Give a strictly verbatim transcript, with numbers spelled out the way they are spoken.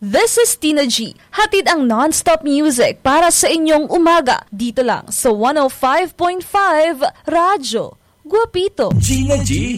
This is Tina G. Hatid ang non-stop music para sa inyong umaga. Dito lang sa one oh five point five Radyo Guapito. Gina G.